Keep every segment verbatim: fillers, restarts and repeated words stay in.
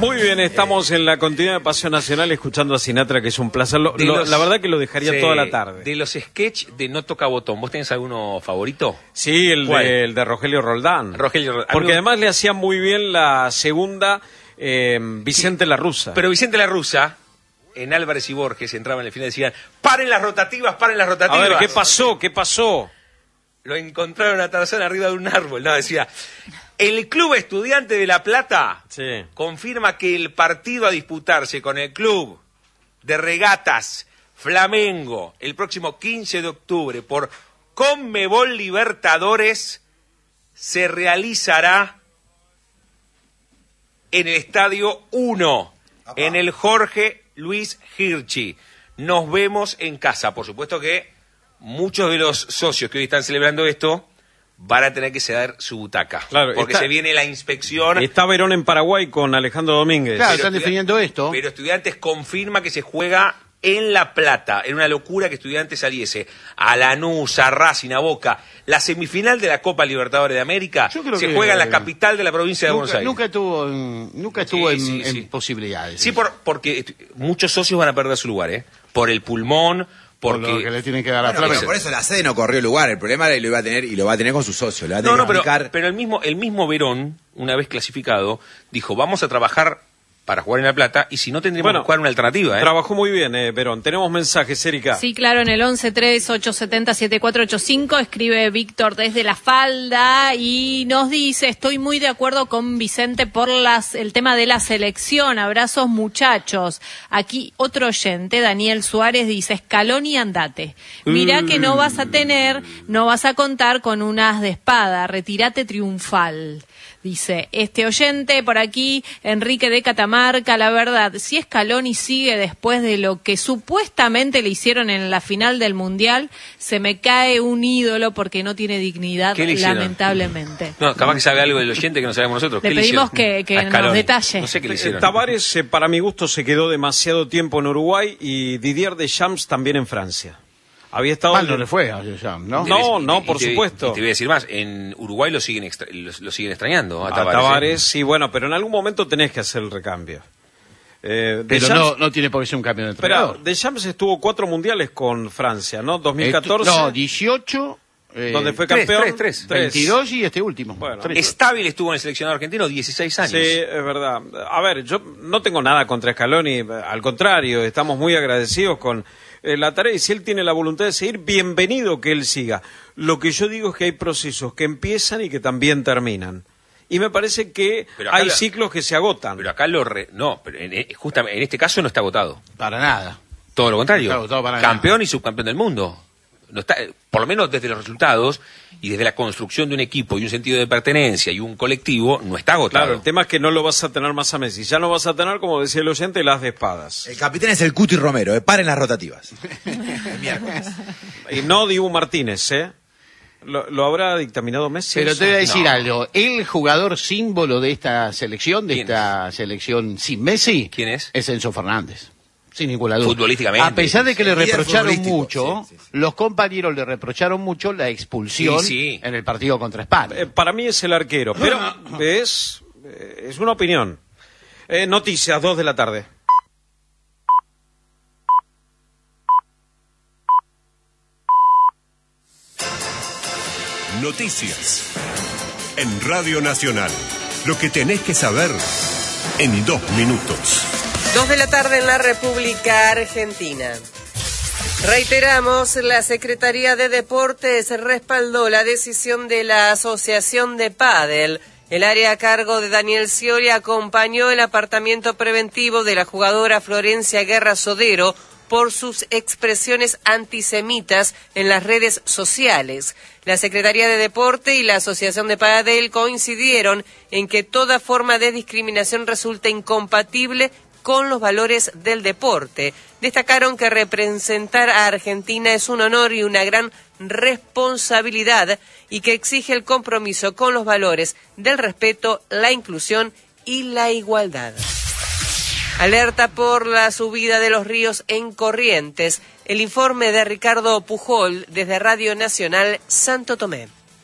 Muy bien, estamos eh, en la continuidad de Pasión Nacional escuchando a Sinatra, que es un placer. Lo, lo, los, la verdad que lo dejaría sí, toda la tarde. De los sketch de No Toca Botón, ¿vos tenés alguno favorito? Sí, el, de, el de Rogelio Roldán. Rogelio Roldán. Porque además le hacía muy bien la segunda eh, Vicente sí, La Russa. Pero Vicente La Russa, en Álvarez y Borges, entraban en el final y decían, ¡paren las rotativas, paren las rotativas! A ver, ¿qué pasó? ¿Qué pasó? Lo encontraron a Tarzán arriba de un árbol. No, decía, el Club Estudiante de La Plata sí. confirma que el partido a disputarse con el Club de Regatas Flamengo el próximo quince de octubre por Conmebol Libertadores se realizará en el Estadio uno, Apá. en el Jorge Luis Hirschi. Nos vemos en casa. Por supuesto que muchos de los socios que hoy están celebrando esto van a tener que ceder su butaca. Claro, porque está, se viene la inspección. Está Verón en Paraguay con Alejandro Domínguez. Claro, pero están definiendo esto. Pero Estudiantes confirma que se juega en La Plata. Era una locura que Estudiantes saliese a Lanús, a Racing, a Boca. La semifinal de la Copa Libertadores de América se que, juega en la capital de la provincia de nunca, Buenos Aires. Nunca estuvo en, nunca estuvo sí, en, sí, en sí. posibilidades. Sí, por, porque muchos socios van a perder su lugar, ¿eh? Por el pulmón. Porque por lo que le tienen que dar a bueno, Flamengo. por eso la sede no corrió lugar. El problema era que lo iba a tener y lo va a tener con sus socios. Lo va a tener no, no, que pero, explicar. pero el mismo, el mismo Verón, una vez clasificado, dijo, vamos a trabajar para jugar en La Plata y si no tendríamos bueno, que jugar una alternativa. ¿eh? Trabajó muy bien, eh, Verón. Tenemos mensajes, Erika. Sí, claro, en el once tres ocho siete cero siete cuatro ocho cinco escribe Víctor desde La Falda y nos dice, estoy muy de acuerdo con Vicente por las el tema de la selección. Abrazos, muchachos. Aquí otro oyente, Daniel Suárez, dice, Scaloni, andate. Mirá que no vas a tener, no vas a contar con un as de espada. Retírate triunfal. Dice este oyente por aquí, Enrique de Catamarca, la verdad, si Scaloni sigue después de lo que supuestamente le hicieron en la final del Mundial, se me cae un ídolo porque no tiene dignidad, lamentablemente. No, capaz que sabe algo del oyente que no sabemos nosotros. Le ¿Qué pedimos le que, que nos detalle. No sé qué le hicieron. Tavares, eh, para mi gusto, se quedó demasiado tiempo en Uruguay y Didier Deschamps también en Francia. Había estado... Mal no le fue a Deschamps, ¿no? No, no, por y te, supuesto. Y te voy a decir más, en Uruguay lo siguen extra, lo, lo siguen extrañando a A Tavares. Tavares, ¿eh? Sí, bueno, pero en algún momento tenés que hacer el recambio. Eh, pero Deschamps, no, no tiene por qué ser un cambio de entrenador. Pero Deschamps estuvo cuatro mundiales con Francia, ¿no? dos mil catorce. Eh, no, dieciocho... Eh, donde fue tres, campeón. tres, tres. veintidós y este último. Bueno, tres. Estábil estuvo en el seleccionado argentino dieciséis años. Sí, es verdad. A ver, yo no tengo nada contra Scaloni, al contrario, estamos muy agradecidos con eh, la tarea y si él tiene la voluntad de seguir, bienvenido que él siga. Lo que yo digo es que hay procesos que empiezan y que también terminan. Y me parece que hay lo, ciclos que se agotan. Pero acá lo... Re, no, pero en, justamente en este caso no está agotado. Para nada. Todo lo contrario. No está agotado para Campeón nada. Y subcampeón del mundo. No está, por lo menos desde los resultados y desde la construcción de un equipo y un sentido de pertenencia y un colectivo, no está agotado. Claro, el tema es que no lo vas a tener más a Messi. Ya no vas a tener, como decía el oyente, las de espadas. El capitán es el Cuti Romero, eh, paren las rotativas. El miércoles. Y no Dibu Martínez, ¿eh? ¿Lo, lo habrá dictaminado Messi? Pero eso? te voy a decir No. algo. El jugador símbolo de esta selección, de esta es? selección sin Messi, ¿Quién es? Es Enzo Fernández. Sin ninguna duda. Futbolísticamente. A pesar de que le El líder reprocharon futbolístico, mucho, sí, sí, sí. los compañeros le reprocharon mucho la expulsión Sí, sí. en el partido contra España. Eh, para mí es el arquero, pero es, eh, es una opinión. Eh, noticias, dos de la tarde. Noticias. En Radio Nacional. Lo que tenés que saber en dos minutos. Dos de la tarde en la República Argentina. Reiteramos, la Secretaría de Deportes respaldó la decisión de la Asociación de Pádel. El área a cargo de Daniel Scioli acompañó el apartamiento preventivo de la jugadora Florencia Guerra Sodero por sus expresiones antisemitas en las redes sociales. La Secretaría de Deporte y la Asociación de Pádel coincidieron en que toda forma de discriminación resulta incompatible con los valores del deporte. Destacaron que representar a Argentina es un honor y una gran responsabilidad y que exige el compromiso con los valores del respeto, la inclusión y la igualdad. Alerta por la subida de los ríos en Corrientes. El informe de Ricardo Pujol desde Radio Nacional Santo Tomé.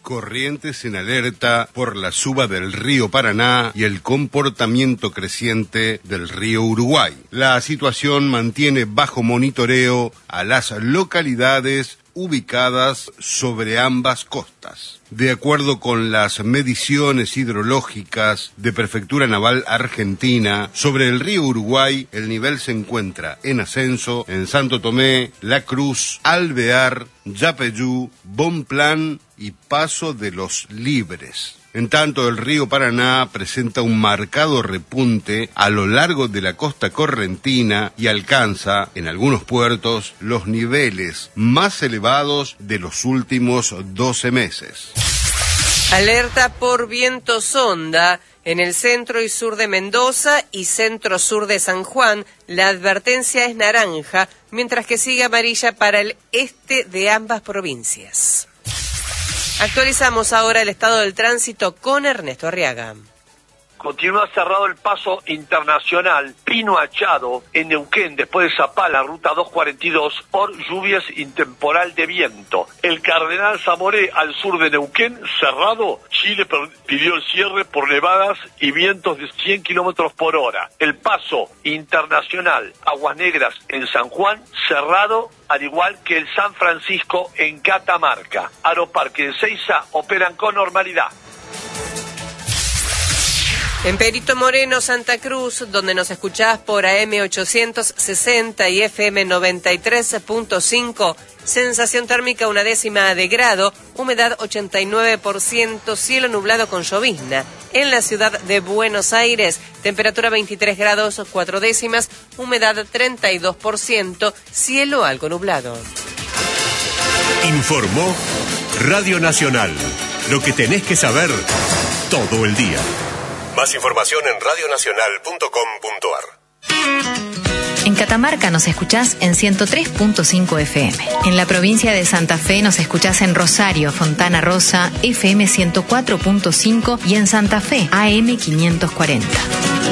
Corrientes en alerta por la suba del río Paraná y el comportamiento creciente del río Uruguay. La situación mantiene bajo monitoreo a las localidades ubicadas sobre ambas costas. De acuerdo con las mediciones hidrológicas de Prefectura Naval Argentina, sobre el río Uruguay el nivel se encuentra en ascenso en Santo Tomé, La Cruz, Alvear, Yapeyú, Bonplan y Paso de los Libres. En tanto, el río Paraná presenta un marcado repunte a lo largo de la costa correntina y alcanza, en algunos puertos, los niveles más elevados de los últimos doce meses. Alerta por viento sonda en el centro y sur de Mendoza y centro-sur de San Juan. La advertencia es naranja, mientras que sigue amarilla para el este de ambas provincias. Actualizamos ahora el estado del tránsito con Ernesto Arriaga. Continúa cerrado el paso internacional Pino Achado en Neuquén, después de Zapala, ruta doscientos cuarenta y dos, por lluvias y temporal de viento. El Cardenal Zamoré, al sur de Neuquén, cerrado. Chile pidió el cierre por nevadas y vientos de cien kilómetros por hora. El paso internacional Aguas Negras en San Juan, cerrado, al igual que el San Francisco en Catamarca. Aeroparque de Ezeiza operan con normalidad. En Perito Moreno, Santa Cruz, donde nos escuchás por A M ochocientos sesenta y F M noventa y tres punto cinco, sensación térmica una décima de grado, humedad ochenta y nueve por ciento, cielo nublado con llovizna. En la ciudad de Buenos Aires, temperatura veintitrés grados cuatro décimas, humedad treinta y dos por ciento, cielo algo nublado. Informó Radio Nacional. Lo que tenés que saber todo el día. Más información en radio nacional punto com punto a r. En Catamarca nos escuchás en ciento tres punto cinco F M. En la provincia de Santa Fe nos escuchás en Rosario, Fontana Rosa, F M ciento cuatro punto cinco y en Santa Fe, A M quinientos cuarenta.